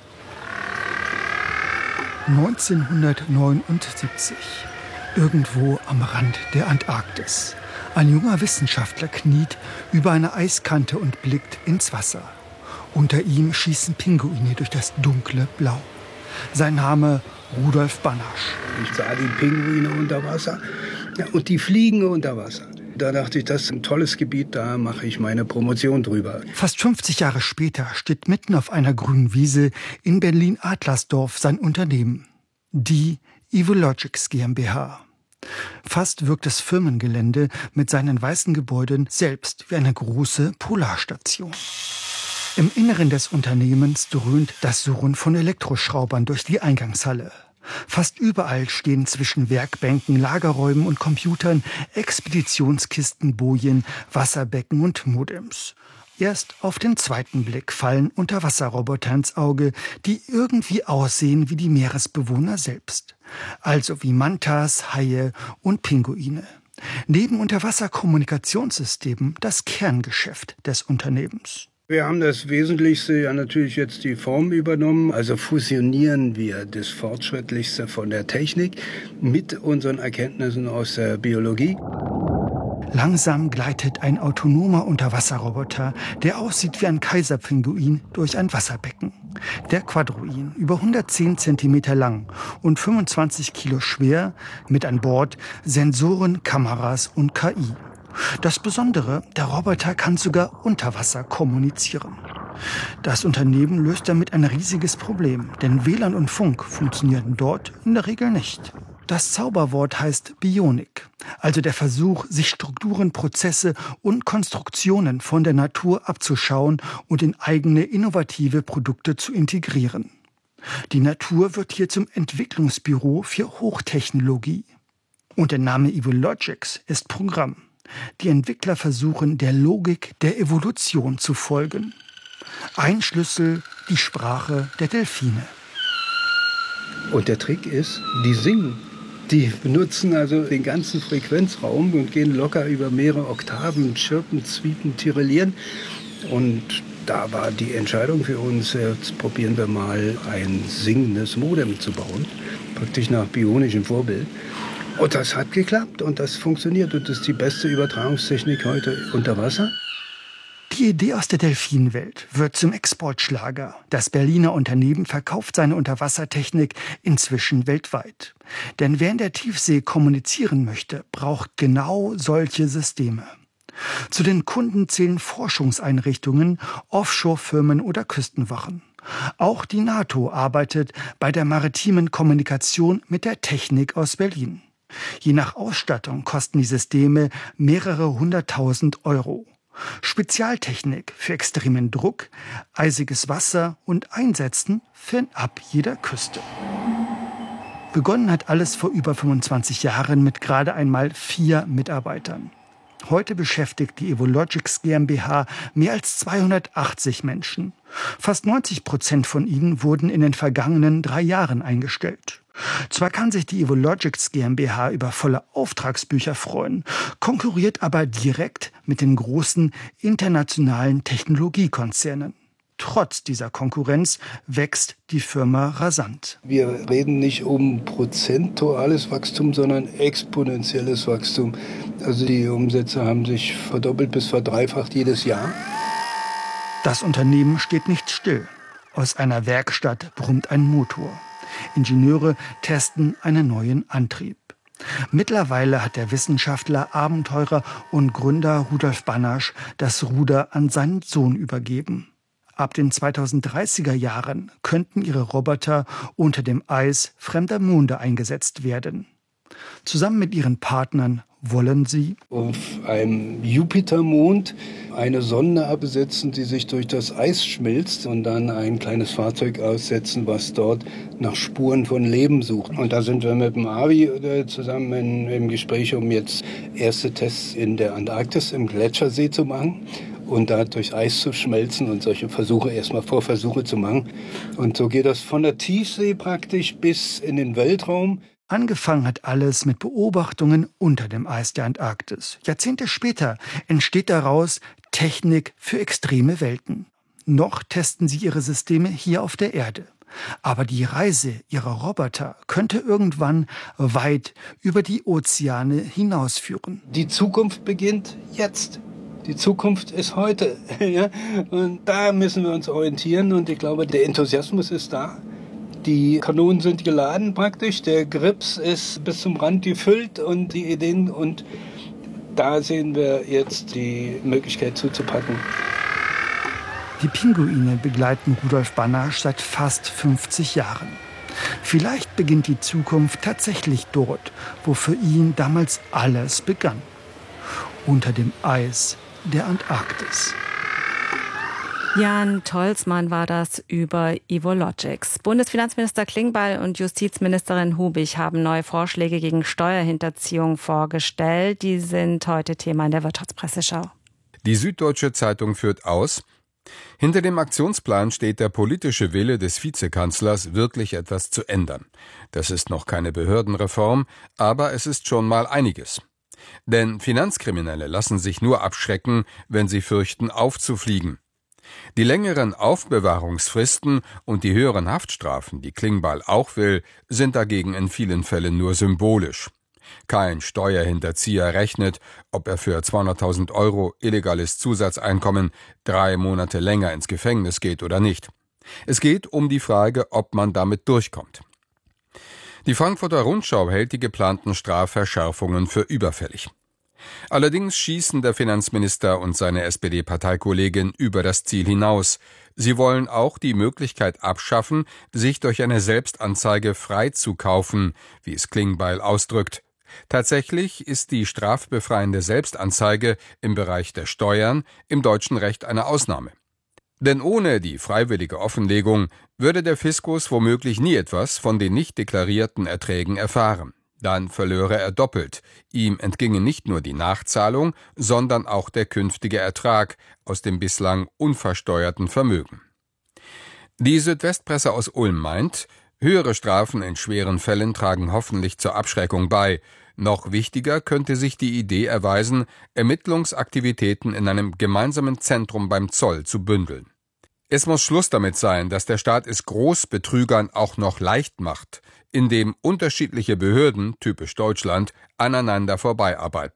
neunzehnhundertneunundsiebzig. Irgendwo am Rand der Antarktis. Ein junger Wissenschaftler kniet über eine Eiskante und blickt ins Wasser. Unter ihm schießen Pinguine durch das dunkle Blau. Sein Name Rudolf Banasch. Ich sah die Pinguine unter Wasser und die fliegen unter Wasser. Da dachte ich, das ist ein tolles Gebiet, da mache ich meine Promotion drüber. Fast fünfzig Jahre später steht mitten auf einer grünen Wiese in Berlin-Adlersdorf sein Unternehmen. Die Evologics GmbH. Fast wirkt das Firmengelände mit seinen weißen Gebäuden selbst wie eine große Polarstation. Im Inneren des Unternehmens dröhnt das Surren von Elektroschraubern durch die Eingangshalle. Fast überall stehen zwischen Werkbänken, Lagerräumen und Computern Expeditionskisten, Bojen, Wasserbecken und Modems. Erst auf den zweiten Blick fallen Unterwasserroboter ins Auge, die irgendwie aussehen wie die Meeresbewohner selbst. Also wie Mantas, Haie und Pinguine. Neben Unterwasserkommunikationssystemen das Kerngeschäft des Unternehmens. Wir haben das Wesentlichste ja natürlich jetzt die Form übernommen. Also fusionieren wir das Fortschrittlichste von der Technik mit unseren Erkenntnissen aus der Biologie. Langsam gleitet ein autonomer Unterwasserroboter, der aussieht wie ein Kaiserpinguin, durch ein Wasserbecken. Der Quadroin, über hundertzehn Zentimeter lang und fünfundzwanzig Kilo schwer, mit an Bord Sensoren, Kameras und K I. Das Besondere, der Roboter kann sogar unter Wasser kommunizieren. Das Unternehmen löst damit ein riesiges Problem, denn W L A N und Funk funktionieren dort in der Regel nicht. Das Zauberwort heißt Bionik, also der Versuch, sich Strukturen, Prozesse und Konstruktionen von der Natur abzuschauen und in eigene innovative Produkte zu integrieren. Die Natur wird hier zum Entwicklungsbüro für Hochtechnologie. Und der Name Evologics ist Programm. Die Entwickler versuchen, der Logik der Evolution zu folgen. Ein Schlüssel, die Sprache der Delfine. Und der Trick ist, die singen. Die benutzen also den ganzen Frequenzraum und gehen locker über mehrere Oktaven, chirpen, zwiepen, tirillieren. Und da war die Entscheidung für uns, jetzt probieren wir mal ein singendes Modem zu bauen, praktisch nach bionischem Vorbild. Und das hat geklappt und das funktioniert und das ist die beste Übertragungstechnik heute unter Wasser. Die Idee aus der Delfinwelt wird zum Exportschlager. Das Berliner Unternehmen verkauft seine Unterwassertechnik inzwischen weltweit. Denn wer in der Tiefsee kommunizieren möchte, braucht genau solche Systeme. Zu den Kunden zählen Forschungseinrichtungen, Offshore-Firmen oder Küstenwachen. Auch die NATO arbeitet bei der maritimen Kommunikation mit der Technik aus Berlin. Je nach Ausstattung kosten die Systeme mehrere hunderttausend Euro. Spezialtechnik für extremen Druck, eisiges Wasser und Einsätzen fernab jeder Küste. Begonnen hat alles vor über fünfundzwanzig Jahren mit gerade einmal vier Mitarbeitern. Heute beschäftigt die Evologics GmbH mehr als zweihundertachtzig Menschen. Fast neunzig Prozent von ihnen wurden in den vergangenen drei Jahren eingestellt. Zwar kann sich die Evologics GmbH über volle Auftragsbücher freuen, konkurriert aber direkt mit den großen internationalen Technologiekonzernen. Trotz dieser Konkurrenz wächst die Firma rasant. Wir reden nicht um prozentuales Wachstum, sondern exponentielles Wachstum. Also die Umsätze haben sich verdoppelt bis verdreifacht jedes Jahr. Das Unternehmen steht nicht still. Aus einer Werkstatt brummt ein Motor. Ingenieure testen einen neuen Antrieb. Mittlerweile hat der Wissenschaftler, Abenteurer und Gründer Rudolf Bannersch das Ruder an seinen Sohn übergeben. Ab den zweitausenddreißiger Jahren könnten ihre Roboter unter dem Eis fremder Monde eingesetzt werden. Zusammen mit ihren Partnern wollen sie auf einem Jupitermond eine Sonde absetzen, die sich durch das Eis schmilzt und dann ein kleines Fahrzeug aussetzen, was dort nach Spuren von Leben sucht. Und da sind wir mit dem A V I zusammen in, im Gespräch, um jetzt erste Tests in der Antarktis im Gletschersee zu machen und da durch Eis zu schmelzen und solche Versuche, erstmal Vorversuche zu machen. Und so geht das von der Tiefsee praktisch bis in den Weltraum. Angefangen hat alles mit Beobachtungen unter dem Eis der Antarktis. Jahrzehnte später entsteht daraus Technik für extreme Welten. Noch testen sie ihre Systeme hier auf der Erde. Aber die Reise ihrer Roboter könnte irgendwann weit über die Ozeane hinausführen. Die Zukunft beginnt jetzt. Die Zukunft ist heute. Ja? Und da müssen wir uns orientieren. Und ich glaube, der Enthusiasmus ist da. Die Kanonen sind geladen praktisch, der Grips ist bis zum Rand gefüllt und die Ideen, und da sehen wir jetzt die Möglichkeit zuzupacken. Die Pinguine begleiten Rudolf Bannersch seit fast fünfzig Jahren. Vielleicht beginnt die Zukunft tatsächlich dort, wo für ihn damals alles begann. Unter dem Eis der Antarktis. Jan Tolzmann war das über Evologics. Bundesfinanzminister Klingbeil und Justizministerin Hubig haben neue Vorschläge gegen Steuerhinterziehung vorgestellt. Die sind heute Thema in der Wirtschaftspresseschau. Die Süddeutsche Zeitung führt aus: Hinter dem Aktionsplan steht der politische Wille des Vizekanzlers, wirklich etwas zu ändern. Das ist noch keine Behördenreform, aber es ist schon mal einiges. Denn Finanzkriminelle lassen sich nur abschrecken, wenn sie fürchten, aufzufliegen. Die längeren Aufbewahrungsfristen und die höheren Haftstrafen, die Klingbeil auch will, sind dagegen in vielen Fällen nur symbolisch. Kein Steuerhinterzieher rechnet, ob er für zweihunderttausend Euro illegales Zusatzeinkommen drei Monate länger ins Gefängnis geht oder nicht. Es geht um die Frage, ob man damit durchkommt. Die Frankfurter Rundschau hält die geplanten Strafverschärfungen für überfällig. Allerdings schießen der Finanzminister und seine S P D-Parteikollegin über das Ziel hinaus. Sie wollen auch die Möglichkeit abschaffen, sich durch eine Selbstanzeige freizukaufen, wie es Klingbeil ausdrückt. Tatsächlich ist die strafbefreiende Selbstanzeige im Bereich der Steuern im deutschen Recht eine Ausnahme. Denn ohne die freiwillige Offenlegung würde der Fiskus womöglich nie etwas von den nicht deklarierten Erträgen erfahren. Dann verlöre er doppelt. Ihm entginge nicht nur die Nachzahlung, sondern auch der künftige Ertrag aus dem bislang unversteuerten Vermögen. Die Südwestpresse aus Ulm meint, höhere Strafen in schweren Fällen tragen hoffentlich zur Abschreckung bei. Noch wichtiger könnte sich die Idee erweisen, Ermittlungsaktivitäten in einem gemeinsamen Zentrum beim Zoll zu bündeln. Es muss Schluss damit sein, dass der Staat es Großbetrügern auch noch leicht macht, indem unterschiedliche Behörden, typisch Deutschland, aneinander vorbeiarbeiten.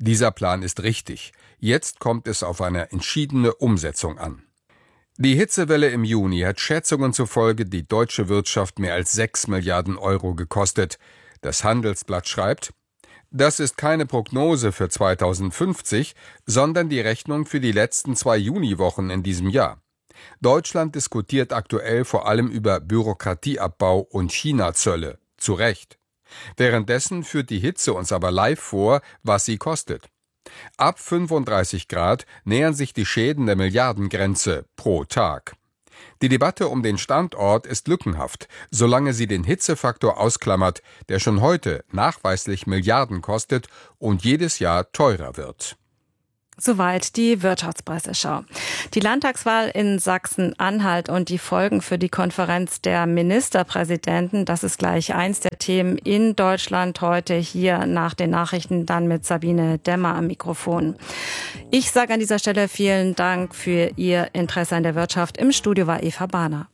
Dieser Plan ist richtig. Jetzt kommt es auf eine entschiedene Umsetzung an. Die Hitzewelle im Juni hat Schätzungen zufolge die deutsche Wirtschaft mehr als sechs Milliarden Euro gekostet. Das Handelsblatt schreibt: Das ist keine Prognose für zweitausendfünfzig, sondern die Rechnung für die letzten zwei Juniwochen in diesem Jahr. Deutschland diskutiert aktuell vor allem über Bürokratieabbau und China-Zölle. Zu Recht. Währenddessen führt die Hitze uns aber live vor, was sie kostet. Ab fünfunddreißig Grad nähern sich die Schäden der Milliardengrenze pro Tag. Die Debatte um den Standort ist lückenhaft, solange sie den Hitzefaktor ausklammert, der schon heute nachweislich Milliarden kostet und jedes Jahr teurer wird. Soweit die Wirtschaftspresseschau. Die Landtagswahl in Sachsen-Anhalt und die Folgen für die Konferenz der Ministerpräsidenten, das ist gleich eins der Themen in Deutschland heute hier nach den Nachrichten, dann mit Sabine Dämmer am Mikrofon. Ich sage an dieser Stelle vielen Dank für Ihr Interesse an der Wirtschaft. Im Studio war Eva Bahner.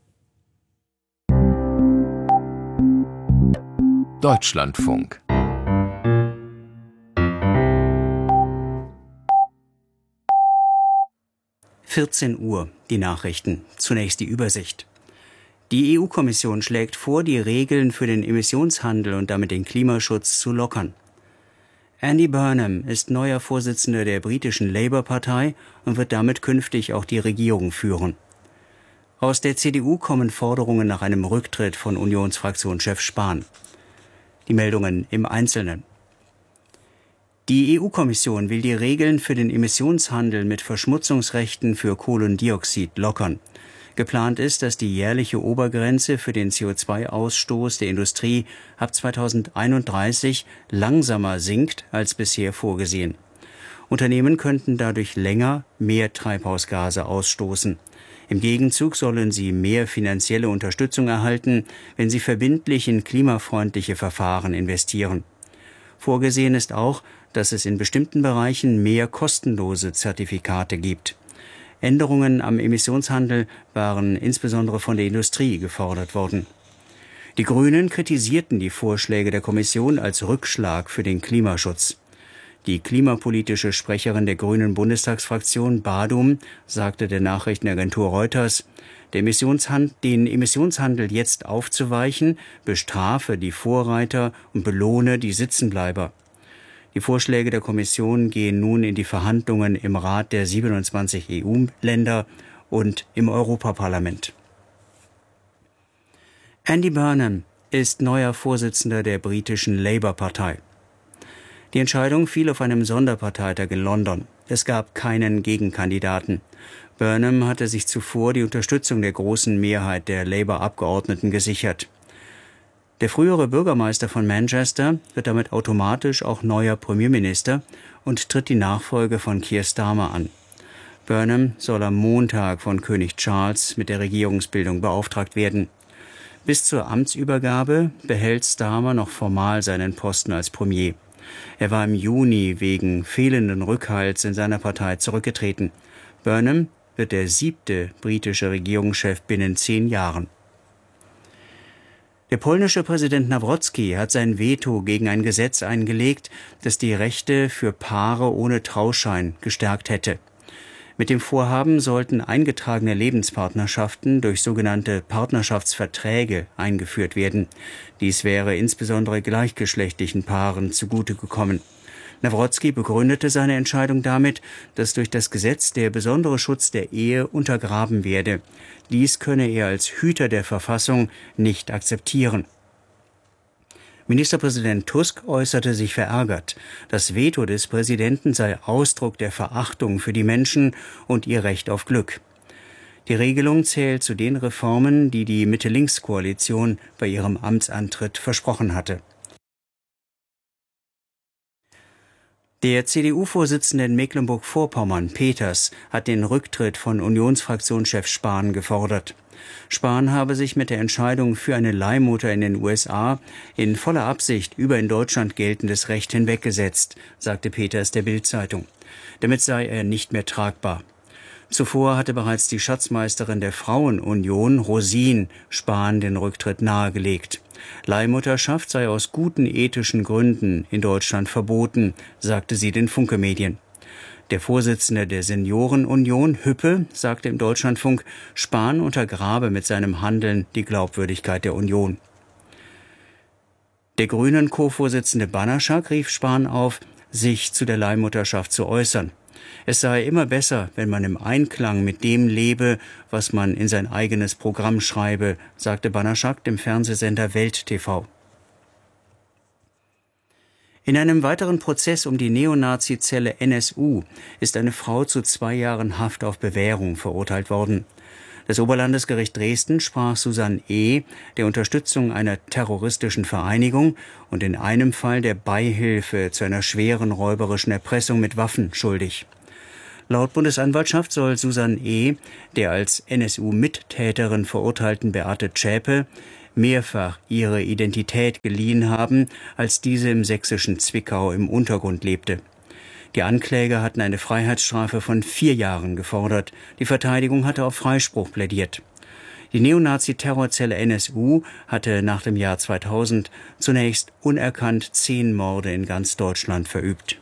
Deutschlandfunk. vierzehn Uhr, die Nachrichten. Zunächst die Übersicht. Die E U-Kommission schlägt vor, die Regeln für den Emissionshandel und damit den Klimaschutz zu lockern. Andy Burnham ist neuer Vorsitzender der britischen Labour-Partei und wird damit künftig auch die Regierung führen. Aus der C D U kommen Forderungen nach einem Rücktritt von Unionsfraktionschef Spahn. Die Meldungen im Einzelnen. Die E U-Kommission will die Regeln für den Emissionshandel mit Verschmutzungsrechten für Kohlendioxid lockern. Geplant ist, dass die jährliche Obergrenze für den C O zwei Ausstoß der Industrie ab zweitausendeinunddreißig langsamer sinkt als bisher vorgesehen. Unternehmen könnten dadurch länger mehr Treibhausgase ausstoßen. Im Gegenzug sollen sie mehr finanzielle Unterstützung erhalten, wenn sie verbindlich in klimafreundliche Verfahren investieren. Vorgesehen ist auch, dass es in bestimmten Bereichen mehr kostenlose Zertifikate gibt. Änderungen am Emissionshandel waren insbesondere von der Industrie gefordert worden. Die Grünen kritisierten die Vorschläge der Kommission als Rückschlag für den Klimaschutz. Die klimapolitische Sprecherin der Grünen Bundestagsfraktion, Badum, sagte der Nachrichtenagentur Reuters, der Emissionshand- den Emissionshandel jetzt aufzuweichen, bestrafe die Vorreiter und belohne die Sitzenbleiber. Die Vorschläge der Kommission gehen nun in die Verhandlungen im Rat der siebenundzwanzig E U-Länder und im Europaparlament. Andy Burnham ist neuer Vorsitzender der britischen Labour-Partei. Die Entscheidung fiel auf einem Sonderparteitag in London. Es gab keinen Gegenkandidaten. Burnham hatte sich zuvor die Unterstützung der großen Mehrheit der Labour-Abgeordneten gesichert. Der frühere Bürgermeister von Manchester wird damit automatisch auch neuer Premierminister und tritt die Nachfolge von Keir Starmer an. Burnham soll am Montag von König Charles mit der Regierungsbildung beauftragt werden. Bis zur Amtsübergabe behält Starmer noch formal seinen Posten als Premier. Er war im Juni wegen fehlenden Rückhalts in seiner Partei zurückgetreten. Burnham wird der siebte britische Regierungschef binnen zehn Jahren. Der polnische Präsident Nawrocki hat sein Veto gegen ein Gesetz eingelegt, das die Rechte für Paare ohne Trauschein gestärkt hätte. Mit dem Vorhaben sollten eingetragene Lebenspartnerschaften durch sogenannte Partnerschaftsverträge eingeführt werden. Dies wäre insbesondere gleichgeschlechtlichen Paaren zugute gekommen. Nawrocki begründete seine Entscheidung damit, dass durch das Gesetz der besondere Schutz der Ehe untergraben werde. Dies könne er als Hüter der Verfassung nicht akzeptieren. Ministerpräsident Tusk äußerte sich verärgert. Das Veto des Präsidenten sei Ausdruck der Verachtung für die Menschen und ihr Recht auf Glück. Die Regelung zählt zu den Reformen, die die Mitte-Links-Koalition bei ihrem Amtsantritt versprochen hatte. Der C D U-Vorsitzende in Mecklenburg-Vorpommern, Peters, hat den Rücktritt von Unionsfraktionschef Spahn gefordert. Spahn habe sich mit der Entscheidung für eine Leihmutter in den U S A in voller Absicht über in Deutschland geltendes Recht hinweggesetzt, sagte Peters der Bild-Zeitung. Damit sei er nicht mehr tragbar. Zuvor hatte bereits die Schatzmeisterin der Frauenunion, Rosin, Spahn den Rücktritt nahegelegt. Leihmutterschaft sei aus guten ethischen Gründen in Deutschland verboten, sagte sie den Funke-Medien. Der Vorsitzende der Seniorenunion, Hüppe, sagte im Deutschlandfunk, Spahn untergrabe mit seinem Handeln die Glaubwürdigkeit der Union. Der Grünen-Co-Vorsitzende Banaschak rief Spahn auf, sich zu der Leihmutterschaft zu äußern. Es sei immer besser, wenn man im Einklang mit dem lebe, was man in sein eigenes Programm schreibe, sagte Banaschak dem Fernsehsender Welt T V. In einem weiteren Prozess um die Neonazi-Zelle N S U ist eine Frau zu zwei Jahren Haft auf Bewährung verurteilt worden. Das Oberlandesgericht Dresden sprach Susanne E. der Unterstützung einer terroristischen Vereinigung und in einem Fall der Beihilfe zu einer schweren räuberischen Erpressung mit Waffen schuldig. Laut Bundesanwaltschaft soll Susanne E. der als N S U-Mittäterin verurteilten Beate Zschäpe mehrfach ihre Identität geliehen haben, als diese im sächsischen Zwickau im Untergrund lebte. Die Ankläger hatten eine Freiheitsstrafe von vier Jahren gefordert. Die Verteidigung hatte auf Freispruch plädiert. Die Neonazi-Terrorzelle N S U hatte nach dem Jahr zweitausend zunächst unerkannt zehn Morde in ganz Deutschland verübt.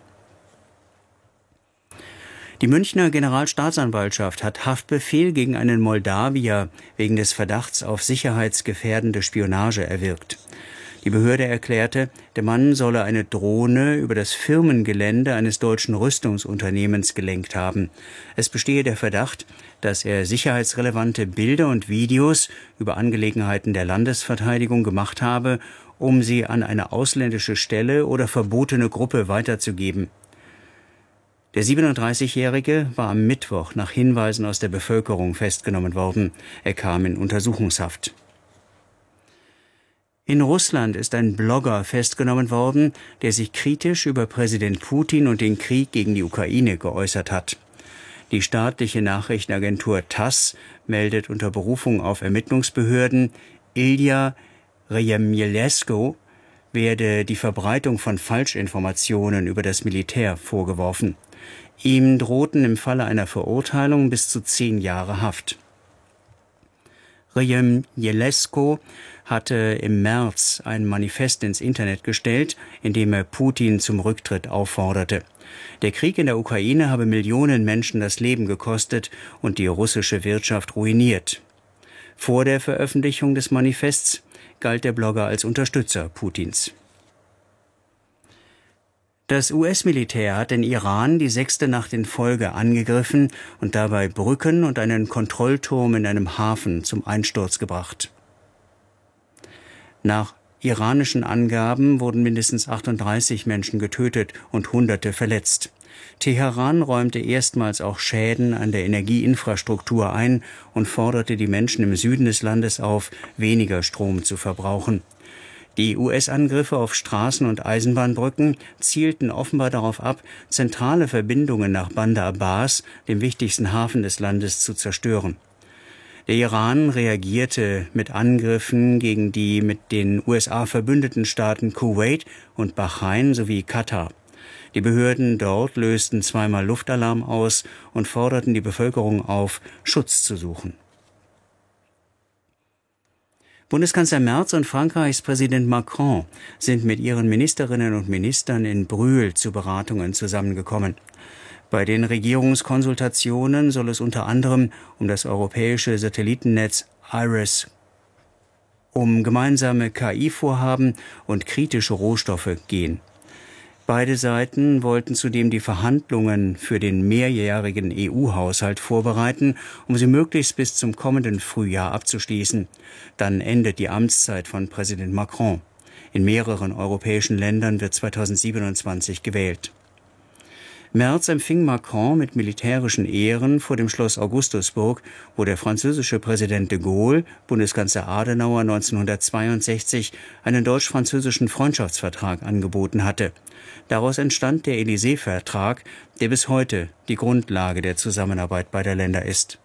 Die Münchner Generalstaatsanwaltschaft hat Haftbefehl gegen einen Moldawier wegen des Verdachts auf sicherheitsgefährdende Spionage erwirkt. Die Behörde erklärte, der Mann solle eine Drohne über das Firmengelände eines deutschen Rüstungsunternehmens gelenkt haben. Es bestehe der Verdacht, dass er sicherheitsrelevante Bilder und Videos über Angelegenheiten der Landesverteidigung gemacht habe, um sie an eine ausländische Stelle oder verbotene Gruppe weiterzugeben. Der siebenunddreißigjährige war am Mittwoch nach Hinweisen aus der Bevölkerung festgenommen worden. Er kam in Untersuchungshaft. In Russland ist ein Blogger festgenommen worden, der sich kritisch über Präsident Putin und den Krieg gegen die Ukraine geäußert hat. Die staatliche Nachrichtenagentur TASS meldet unter Berufung auf Ermittlungsbehörden, Ilja Rejemjelezko werde die Verbreitung von Falschinformationen über das Militär vorgeworfen. Ihm drohten im Falle einer Verurteilung bis zu zehn Jahre Haft. Rejemjelezko hatte im März ein Manifest ins Internet gestellt, in dem er Putin zum Rücktritt aufforderte. Der Krieg in der Ukraine habe Millionen Menschen das Leben gekostet und die russische Wirtschaft ruiniert. Vor der Veröffentlichung des Manifests galt der Blogger als Unterstützer Putins. Das U S-Militär hat den Iran die sechste Nacht in Folge angegriffen und dabei Brücken und einen Kontrollturm in einem Hafen zum Einsturz gebracht. Nach iranischen Angaben wurden mindestens achtunddreißig Menschen getötet und Hunderte verletzt. Teheran räumte erstmals auch Schäden an der Energieinfrastruktur ein und forderte die Menschen im Süden des Landes auf, weniger Strom zu verbrauchen. Die U S-Angriffe auf Straßen- und Eisenbahnbrücken zielten offenbar darauf ab, zentrale Verbindungen nach Bandar Abbas, dem wichtigsten Hafen des Landes, zu zerstören. Der Iran reagierte mit Angriffen gegen die mit den U S A verbündeten Staaten Kuwait und Bahrain sowie Katar. Die Behörden dort lösten zweimal Luftalarm aus und forderten die Bevölkerung auf, Schutz zu suchen. Bundeskanzler Merz und Frankreichs Präsident Macron sind mit ihren Ministerinnen und Ministern in Brühl zu Beratungen zusammengekommen. Bei den Regierungskonsultationen soll es unter anderem um das europäische Satellitennetz IRIS, um gemeinsame K I-Vorhaben und kritische Rohstoffe gehen. Beide Seiten wollten zudem die Verhandlungen für den mehrjährigen E U-Haushalt vorbereiten, um sie möglichst bis zum kommenden Frühjahr abzuschließen. Dann endet die Amtszeit von Präsident Macron. In mehreren europäischen Ländern wird zweitausendsiebenundzwanzig gewählt. Merz empfing Macron mit militärischen Ehren vor dem Schloss Augustusburg, wo der französische Präsident de Gaulle Bundeskanzler Adenauer neunzehnhundertzweiundsechzig einen deutsch-französischen Freundschaftsvertrag angeboten hatte. Daraus entstand der Élysée-Vertrag, der bis heute die Grundlage der Zusammenarbeit beider Länder ist.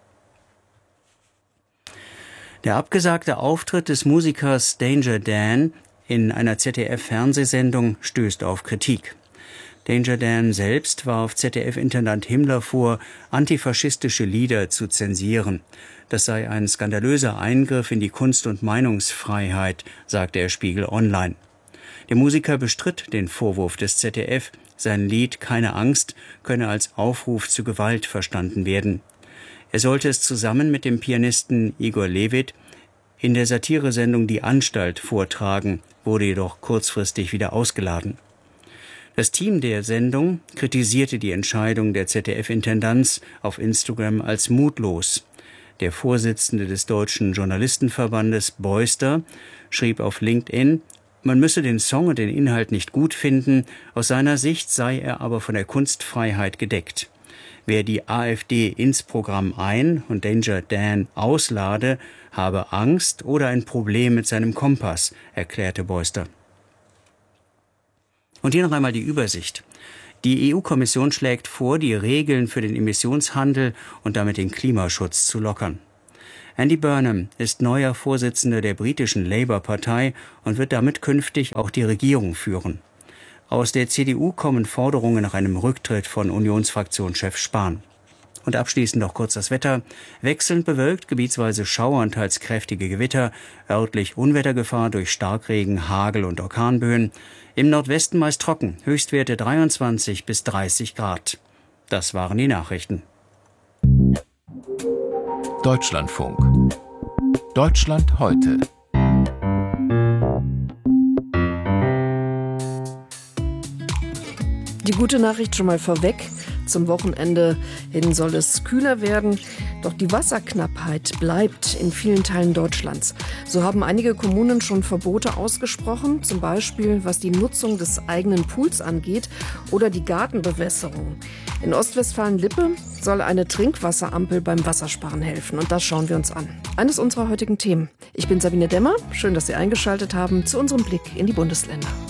Der abgesagte Auftritt des Musikers Danger Dan in einer Z D F-Fernsehsendung stößt auf Kritik. Danger Dan selbst warf Z D F-Intendant Himmler vor, antifaschistische Lieder zu zensieren. Das sei ein skandalöser Eingriff in die Kunst- und Meinungsfreiheit, sagte er Spiegel Online. Der Musiker bestritt den Vorwurf des Z D F, sein Lied »Keine Angst« könne als Aufruf zu Gewalt verstanden werden. Er sollte es zusammen mit dem Pianisten Igor Levit in der Satiresendung »Die Anstalt« vortragen, wurde jedoch kurzfristig wieder ausgeladen. Das Team der Sendung kritisierte die Entscheidung der Z D F-Intendanz auf Instagram als mutlos. Der Vorsitzende des Deutschen Journalistenverbandes, Beuster, schrieb auf LinkedIn, man müsse den Song und den Inhalt nicht gut finden, aus seiner Sicht sei er aber von der Kunstfreiheit gedeckt. Wer die AfD ins Programm ein- und Danger Dan auslade, habe Angst oder ein Problem mit seinem Kompass, erklärte Beuster. Und hier noch einmal die Übersicht. Die E U-Kommission schlägt vor, die Regeln für den Emissionshandel und damit den Klimaschutz zu lockern. Andy Burnham ist neuer Vorsitzender der britischen Labour-Partei und wird damit künftig auch die Regierung führen. Aus der C D U kommen Forderungen nach einem Rücktritt von Unionsfraktionschef Spahn. Und abschließend noch kurz das Wetter. Wechselnd bewölkt, gebietsweise Schauer und teils kräftige Gewitter, örtlich Unwettergefahr durch Starkregen, Hagel und Orkanböen. Im Nordwesten meist trocken, Höchstwerte dreiundzwanzig bis dreißig Grad. Das waren die Nachrichten. Deutschlandfunk. Deutschland heute. Die gute Nachricht schon mal vorweg. Zum Wochenende hin soll es kühler werden. Doch die Wasserknappheit bleibt in vielen Teilen Deutschlands. So haben einige Kommunen schon Verbote ausgesprochen, zum Beispiel was die Nutzung des eigenen Pools angeht oder die Gartenbewässerung. In Ostwestfalen-Lippe soll eine Trinkwasserampel beim Wassersparen helfen. Und das schauen wir uns an. Eines unserer heutigen Themen. Ich bin Sabine Demmer. Schön, dass Sie eingeschaltet haben zu unserem Blick in die Bundesländer.